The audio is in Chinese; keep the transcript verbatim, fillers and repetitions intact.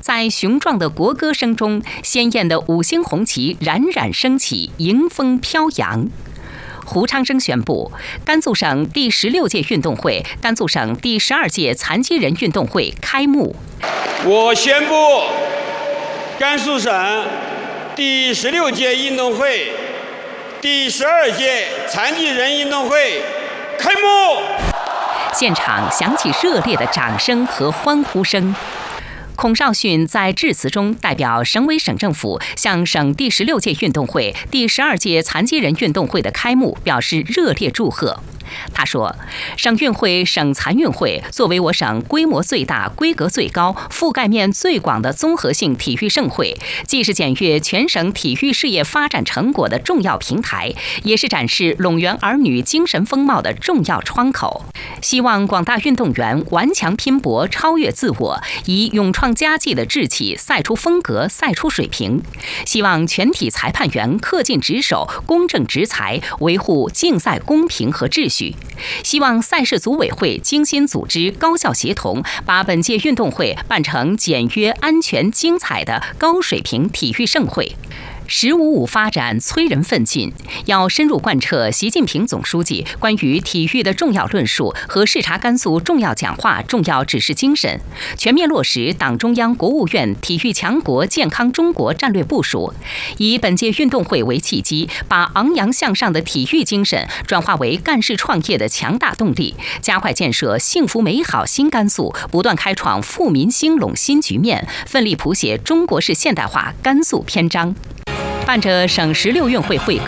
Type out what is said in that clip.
在雄壮的国歌声中，鲜艳的五星红旗冉冉升起，迎风飘扬。胡昌生宣布，甘肃省第十六届运动会、甘肃省第十二届残疾人运动会开幕。 我宣布，甘肃省第十六届运动会、第十二届残疾人运动会开幕。 现场响起热烈的掌声和欢呼声。孔少迅在致辞中代表省委省政府向省第十六届运动会、第十二届残疾人运动会的开幕表示热烈祝贺。他说，省运会、省残运会作为我省规模最大、规格最高、覆盖面最广的综合性体育盛会，既是检阅全省体育事业发展成果的重要平台，也是展示陇源儿女精神风貌的重要窗口。希望广大运动员顽强拼搏，超越自我，以勇创佳绩的志气赛出风格、赛出水平。希望全体裁判员恪尽职守、公正执裁，维护竞赛公平和秩序。希望赛事组委会精心组织、高效协同，把本届运动会办成简约、安全、精彩的高水平体育盛会。十五五发展催人奋进，要深入贯彻习近平总书记关于体育的重要论述和视察甘肃重要讲话、重要指示精神，全面落实党中央、国务院体育强国、健康中国战略部署，以本届运动会为契机，把昂扬向上的体育精神转化为干事创业的强大动力，加快建设幸福美好新甘肃，不断开创富民兴隆新局面，奋力谱写中国式现代化甘肃篇章。伴着省十六运会会